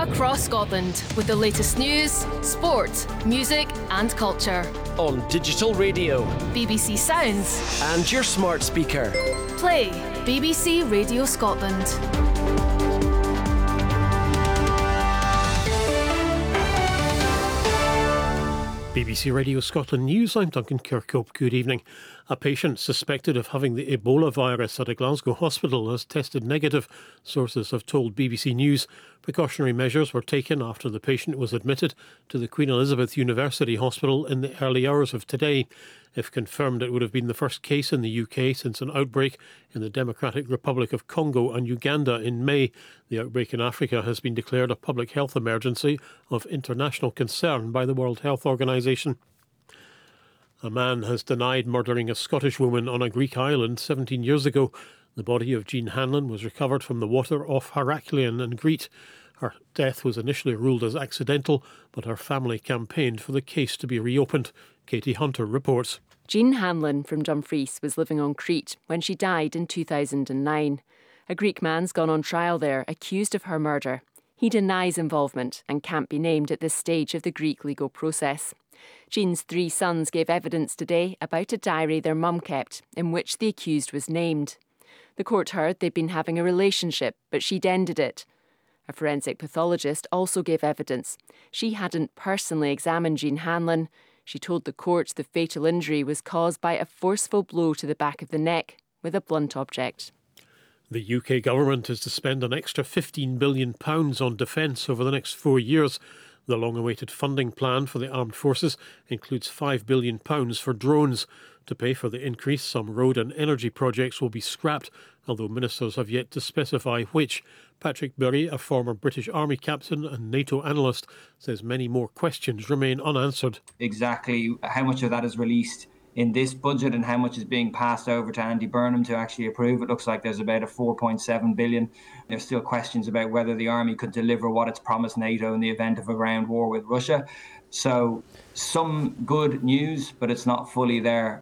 across Scotland with the latest news, sport, music and culture. On digital radio, BBC Sounds and your smart speaker. Play BBC Radio Scotland. BBC Radio Scotland News, I'm Duncan Kirkhope. Good evening. A patient suspected of having the Ebola virus at a Glasgow hospital has tested negative, sources have told BBC News. Precautionary measures were taken after the patient was admitted to the Queen Elizabeth University Hospital in the early hours of today. If confirmed, it would have been the first case in the UK since an outbreak in the Democratic Republic of Congo and Uganda in May. The outbreak in Africa has been declared a public health emergency of international concern by the World Health Organization. A man has denied murdering a Scottish woman on a Greek island 17 years ago. The body of Jean Hanlon was recovered from the water off Heraklion in Crete. Her death was initially ruled as accidental, but her family campaigned for the case to be reopened. Katie Hunter reports. Jean Hanlon from Dumfries was living on Crete when she died in 2009. A Greek man's gone on trial there, accused of her murder. He denies involvement and can't be named at this stage of the Greek legal process. Jean's 3 sons gave evidence today about a diary their mum kept, in which the accused was named. The court heard they'd been having a relationship, but she'd ended it. A forensic pathologist also gave evidence. She hadn't personally examined Jean Hanlon. She told the court the fatal injury was caused by a forceful blow to the back of the neck with a blunt object. The UK government is to spend an extra £15 billion on defence over the next 4 years. The long-awaited funding plan for the armed forces includes £5 billion for drones. To pay for the increase, some road and energy projects will be scrapped, although ministers have yet to specify which. Patrick Berry, a former British Army captain and NATO analyst, says many more questions remain unanswered. Exactly how much of that is released in this budget and how much is being passed over to Andy Burnham to actually approve. It looks like there's about a 4.7 billion. There's still questions about whether the army could deliver what it's promised NATO in the event of a ground war with Russia. So some good news, but it's not fully there.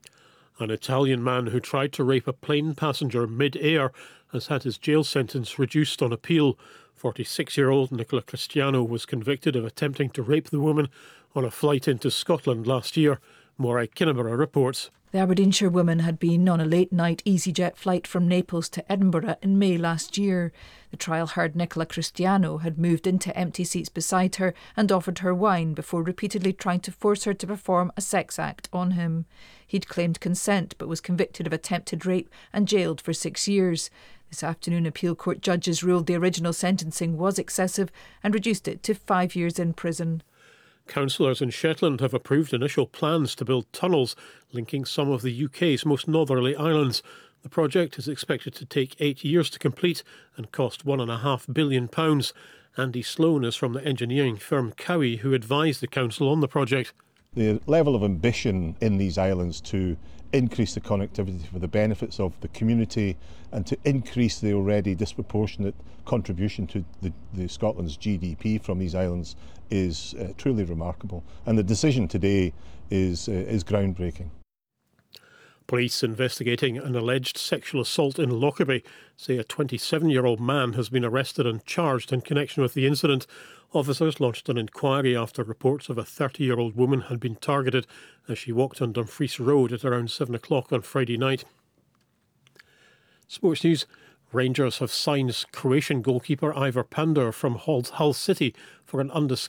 An Italian man who tried to rape a plane passenger mid-air has had his jail sentence reduced on appeal. 46-year-old Nicola Cristiano was convicted of attempting to rape the woman on a flight into Scotland last year. Moray Kinnaborough reports. The Aberdeenshire woman had been on a late-night EasyJet flight from Naples to Edinburgh in May last year. The trial heard Nicola Cristiano had moved into empty seats beside her and offered her wine before repeatedly trying to force her to perform a sex act on him. He'd claimed consent but was convicted of attempted rape and jailed for 6 years. This afternoon, appeal court judges ruled the original sentencing was excessive and reduced it to 5 years in prison. Councillors in Shetland have approved initial plans to build tunnels linking some of the UK's most northerly islands. The project is expected to take 8 years to complete and cost £1.5 billion. Andy Sloan is from the engineering firm Cowie, who advised the council on the project. The level of ambition in these islands to increase the connectivity for the benefits of the community and to increase the already disproportionate contribution to the Scotland's GDP from these islands is truly remarkable. And the decision today is groundbreaking. Police investigating an alleged sexual assault in Lockerbie say a 27-year-old man has been arrested and charged in connection with the incident. Officers launched an inquiry after reports of a 30-year-old woman had been targeted as she walked on Dumfries Road at around 7 o'clock on Friday night. Sports news. Rangers have signed Croatian goalkeeper Ivar Pandor from Hull City for an